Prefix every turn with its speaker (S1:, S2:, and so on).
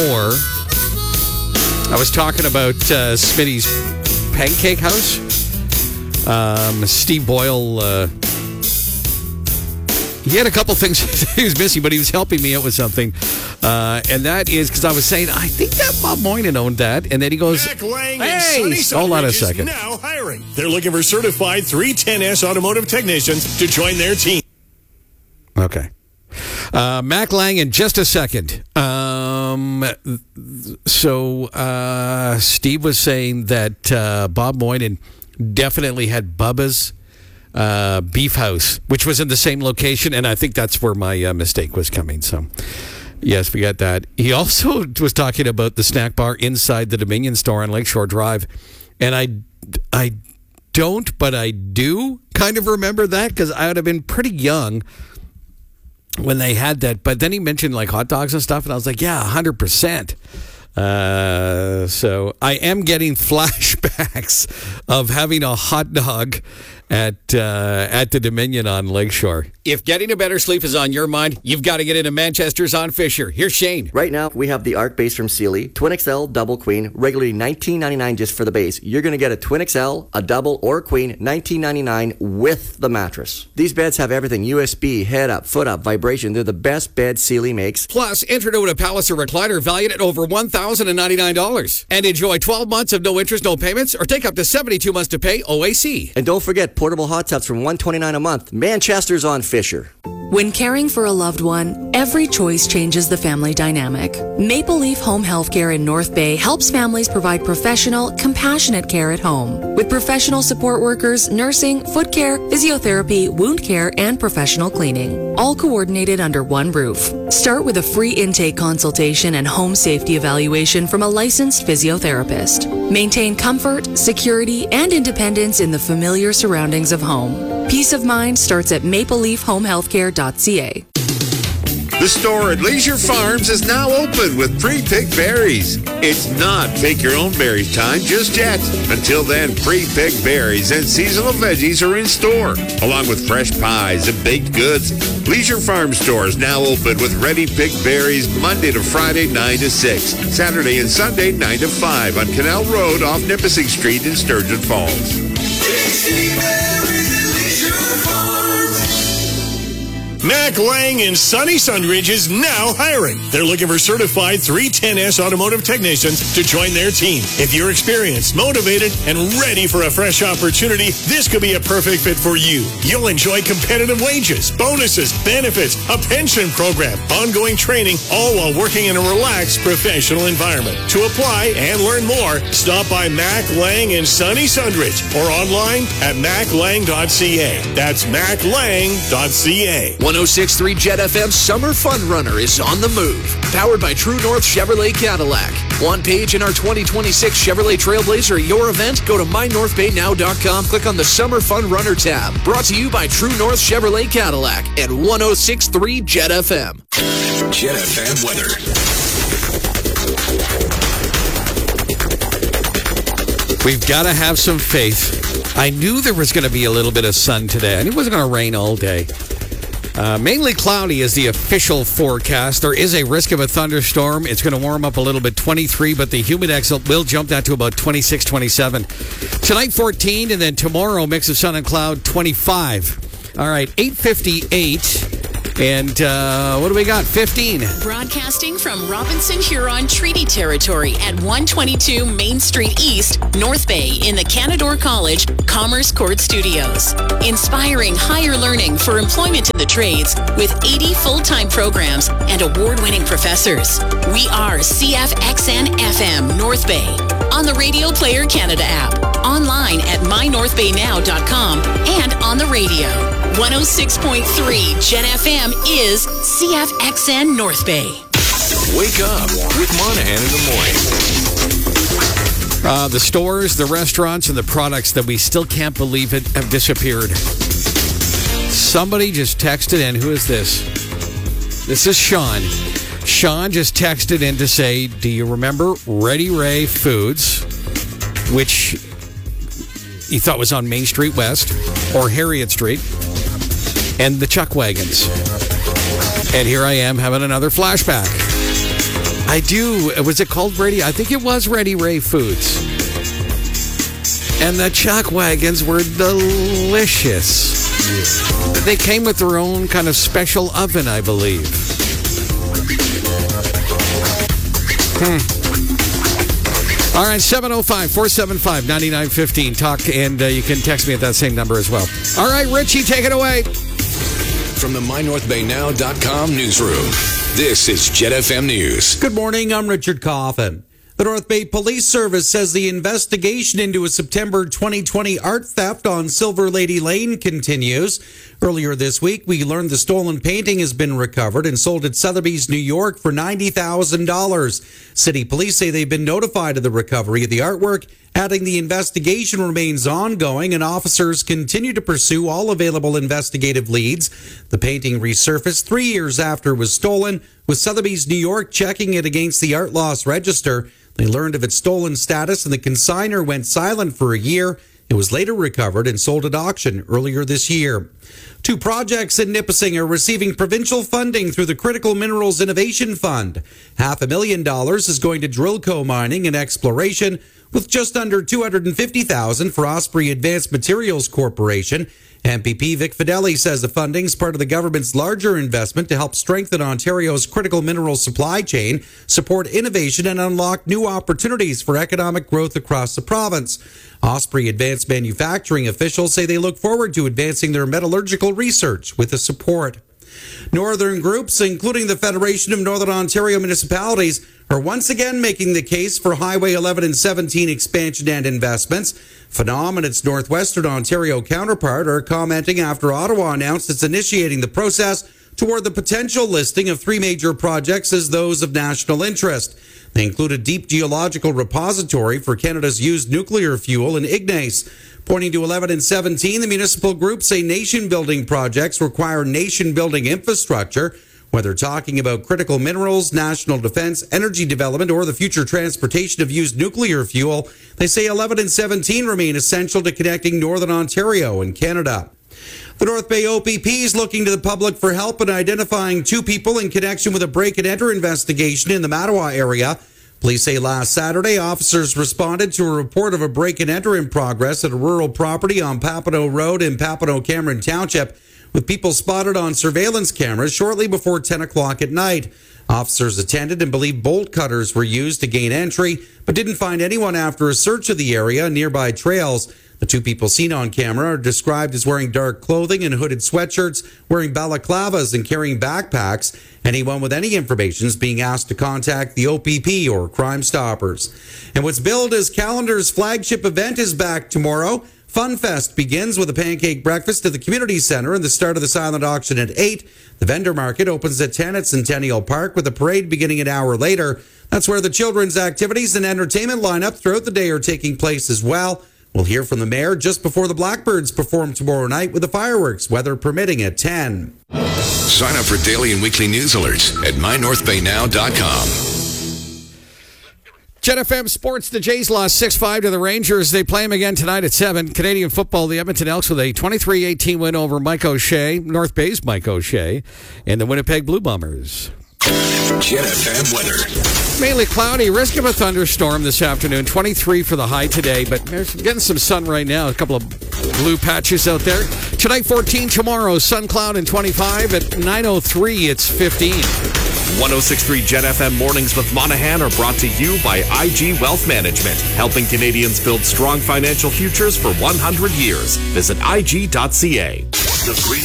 S1: Or I was talking about Smitty's Pancake House. Steve Boyle, he had a couple things he was missing, but he was helping me out with something. And that is because I was saying, I think that Bob Moynihan owned that. And then he goes, hey, hold on a second.
S2: Now hiring. They're looking for certified 310S automotive technicians to join their team.
S1: Okay. Mac Lang in just a second. So Steve was saying that Bob Moynihan definitely had Bubba's Beef House, which was in the same location, and I think that's where my mistake was coming. So, yes, we got that. He also was talking about the snack bar inside the Dominion store on Lakeshore Drive, and I don't, but I do kind of remember that because I would have been pretty young when they had that. But then he mentioned like hot dogs and stuff, and I was like, yeah, 100%. So I am getting flashbacks of having a hot dog at the Dominion on Lakeshore. If getting a better sleep is on your mind, you've got to get into Manchester's on Fisher. Here's Shane.
S3: Right now, we have the Arc base from Sealy, Twin XL, Double Queen, regularly $19.99 just for the base. You're going to get a Twin XL, a Double, or a Queen, $19.99 with the mattress. These beds have everything, USB, head up, foot up, vibration. They're the best bed Sealy makes.
S1: Plus, enter to a Palliser recliner valued at over $1,099. And enjoy 12 months of no interest, no payments, or take up to 72 months to pay OAC.
S3: And don't forget portable hot tubs from $129 a month. Manchester's on Fisher.
S4: When caring for a loved one, every choice changes the family dynamic. Maple Leaf Home Healthcare in North Bay helps families provide professional, compassionate care at home. With professional support workers, nursing, foot care, physiotherapy, wound care, and professional cleaning. All coordinated under one roof. Start with a free intake consultation and home safety evaluation from a licensed physiotherapist. Maintain comfort, security, and independence in the familiar surroundings of home. Peace of mind starts at mapleleafhomehealthcare.ca.
S5: The store at Leisure Farms is now open with pre-picked berries. It's not pick your own berries time just yet. Until then, pre-picked berries and seasonal veggies are in store, along with fresh pies and baked goods. Leisure Farm store is now open with ready-picked berries Monday to Friday 9 to 6, Saturday and Sunday 9 to 5 on Canal Road off Nipissing Street in Sturgeon Falls.
S2: Mac Lang in sunny Sunridge is now hiring. They're looking for certified 310S automotive technicians to join their team. If you're experienced, motivated, and ready for a fresh opportunity, this could be a perfect fit for you. You'll enjoy competitive wages, bonuses, benefits, a pension program, ongoing training, all while working in a relaxed professional environment. To apply and learn more, stop by Mac Lang in sunny Sunridge or online at maclang.ca. That's maclang.ca.
S6: 106.3 Jet FM Summer Fun Runner is on the move. Powered by True North Chevrolet Cadillac. One page in our 2026 Chevrolet Trailblazer at your event? Go to mynorthbaynow.com. Click on the Summer Fun Runner tab. Brought to you by True North Chevrolet Cadillac and 106.3 Jet FM.
S7: Jet FM weather.
S1: We've got to have some faith. I knew there was going to be a little bit of sun today. I knew it wasn't going to rain all day. Mainly cloudy is the official forecast. There is a risk of a thunderstorm. It's going to warm up a little bit, 23, but the humidex will jump that to about 26, 27. Tonight, 14, and then tomorrow, mix of sun and cloud, 25. All right, 8:58. And what do we got? 15.
S8: Broadcasting from Robinson Huron Treaty Territory at 122 Main Street East, North Bay in the Canadore College Commerce Court Studios. Inspiring higher learning for employment in the trades with 80 full-time programs and award-winning professors. We are CFXN FM North Bay on the Radio Player Canada app, online at mynorthbaynow.com, and on the radio. 106.3 Jet FM is CFXN North Bay.
S7: Wake up with Monahan in the morning.
S1: The stores, the restaurants, and the products that we still can't believe it have disappeared. Somebody just texted in. Who is this? This is Sean. Sean just texted in to say, do you remember Ready Ray Foods, which he thought was on Main Street West or Harriet Street, and the Chuck Wagons? And here I am having another flashback. I do. Was it called Ready? I think it was Ready Ray Foods. And the chuck wagons were delicious. Yeah. They came with their own kind of special oven, I believe. All right, 705-475-9915. Talk, and you can text me at that same number as well. All right, Richie, take it away.
S7: From the MyNorthBayNow.com newsroom, this is Jet FM News.
S9: Good morning, I'm Richard Coffin. The North Bay Police Service says the investigation into a September 2020 art theft on Silver Lady Lane continues. Earlier this week, we learned the stolen painting has been recovered and sold at Sotheby's, New York for $90,000. City police say they've been notified of the recovery of the artwork, adding the investigation remains ongoing and officers continue to pursue all available investigative leads. The painting resurfaced 3 years after it was stolen, with Sotheby's, New York checking it against the art loss register. They learned of its stolen status and the consignor went silent for a year. It was later recovered and sold at auction earlier this year. 2 projects in Nipissing are receiving provincial funding through the Critical Minerals Innovation Fund. $500,000 is going to Drillco Mining and Exploration, with just under $250,000 for Osprey Advanced Materials Corporation. MPP Vic Fideli says the funding is part of the government's larger investment to help strengthen Ontario's critical minerals supply chain, support innovation, and unlock new opportunities for economic growth across the province. Osprey Advanced Manufacturing officials say they look forward to advancing their metallurgical research with the support. Northern groups, including the Federation of Northern Ontario Municipalities, are once again making the case for Highway 11 and 17 expansion and investments. Phenom and its Northwestern Ontario counterpart are commenting after Ottawa announced it's initiating the process toward the potential listing of 3 major projects as those of national interest. They include a deep geological repository for Canada's used nuclear fuel in Ignace. Pointing to 11 and 17, the municipal groups say nation-building projects require nation-building infrastructure. Whether talking about critical minerals, national defense, energy development, or the future transportation of used nuclear fuel, they say 11 and 17 remain essential to connecting Northern Ontario and Canada. The North Bay OPP is looking to the public for help in identifying 2 people in connection with a break-and-enter investigation in the Mattawa area. Police say last Saturday, officers responded to a report of a break-and-enter in progress at a rural property on Papineau Road in Papineau-Cameron Township, with people spotted on surveillance cameras shortly before 10 o'clock at night. Officers attended and believed bolt cutters were used to gain entry, but didn't find anyone after a search of the area and nearby trails. The 2 people seen on camera are described as wearing dark clothing and hooded sweatshirts, wearing balaclavas and carrying backpacks. Anyone with any information is being asked to contact the OPP or Crime Stoppers. And what's billed as Calendar's flagship event is back tomorrow. FunFest begins with a pancake breakfast at the community center and the start of the silent auction at 8. The vendor market opens at 10 at Centennial Park, with a parade beginning an hour later. That's where the children's activities and entertainment lineup throughout the day are taking place as well. We'll hear from the mayor just before the Blackbirds perform tomorrow night with the fireworks, weather permitting, at 10.
S7: Sign up for daily and weekly news alerts at MyNorthBayNow.com.
S1: Jet FM Sports, the Jays lost 6-5 to the Rangers. They play them again tonight at 7. Canadian football, the Edmonton Elks with a 23-18 win over Mike O'Shea, North Bay's Mike O'Shea, and the Winnipeg Blue Bombers.
S7: Jet FM weather.
S1: Mainly cloudy, risk of a thunderstorm this afternoon. 23 for the high today, but there's getting some sun right now. A couple of blue patches out there. Tonight, 14. Tomorrow, sun, cloud, and 25. At 9:03, it's 15.
S10: 106.3 Jet FM Mornings with Monahan are brought to you by IG Wealth Management, helping Canadians build strong financial futures for 100 years. Visit IG.ca.